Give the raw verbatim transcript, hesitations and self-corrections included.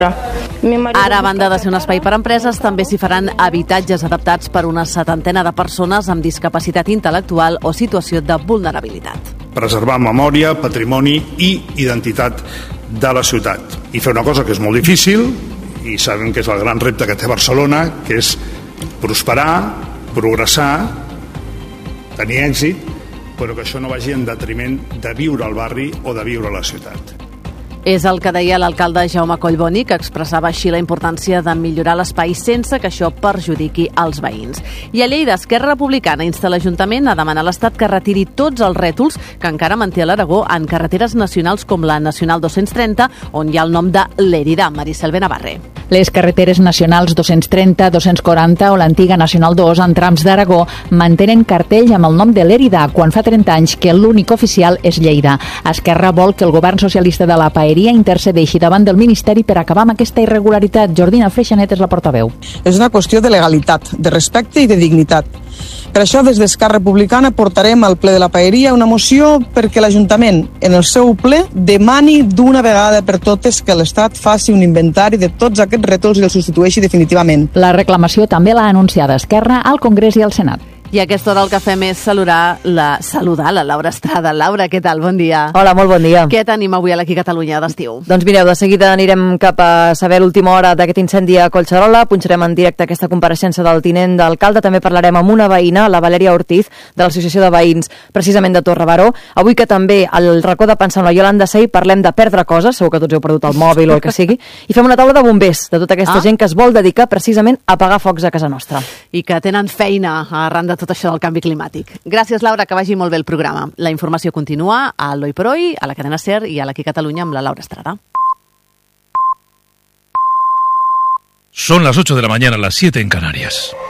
Ara, a banda de ser un espai per a empreses, també s'hi faran habitatges adaptats per una setantena de persones amb discapacitat intel·lectual o situació de vulnerabilitat. Preservar memòria, patrimoni i identitat de la ciutat. I fer una cosa que és molt difícil, i sabem que és el gran repte que té Barcelona, que és prosperar, progressar, tenir èxit, però que això no vagi en detriment de viure al barri o de viure a la ciutat. És el que deia l'alcalde Jaume Collboni, que expressava així la importància de millorar l'espai sense que això perjudiqui els veïns. I a Lleida, Esquerra Republicana insta l'Ajuntament a demanar a l'Estat que retiri tots els rètols que encara manté a l'Aragó en carreteres nacionals com la Nacional dos-cents trenta, on hi ha el nom de Lérida. Maricel Benavarre. Les carreteres nacionals dos-cents trenta, dos-cents quaranta o l'antiga Nacional dos en trams d'Aragó mantenen cartell amb el nom de Lérida, quan fa trenta anys que l'únic oficial és Lleida. Esquerra vol que el govern socialista de la Paeria intercedeixi davant del Ministeri per acabar amb aquesta irregularitat. Jordina Freixanet és la portaveu. És una qüestió de legalitat, de respecte i de dignitat. Per això, des d'Esquerra Republicana portarem al ple de la Paeria una moció perquè l'Ajuntament, en el seu ple, demani d'una vegada per totes que l'Estat faci un inventari de tots aquests rètols i els substitueixi definitivament. La reclamació també l'ha anunciada Esquerra al Congrés i al Senat. I a aquesta hora el que fem és saludar la, saludar la Laura Estrada. Laura, què tal? Bon dia. Hola, molt bon dia. Què tenim avui a l'Aquí Catalunya d'estiu? Doncs mireu, de seguida anirem cap a saber l'última hora d'aquest incendi a Collserola. Punxarem en directe aquesta compareixença del tinent d'alcalde. També parlarem amb una veïna, la Valèria Ortiz, de l'Associació de Veïns, precisament de Torrebaró. Avui que també al racó de pensar amb la Iolanda Sey parlem de perdre coses, segur que tots heu perdut el mòbil o el que sigui, i fem una taula de bombers, de tota aquesta ah. gent que es vol dedicar precisament a apagar focs a casa nostra. I que tenen feina arran de tot això del canvi climàtic. Gràcies, Laura, que vagi molt bé el programa. La informació continua a l'Oi per Oi, a la cadena SER i a l'Aquí Catalunya amb la Laura Estrada. Son las ocho de la mañana, las siete en Canarias.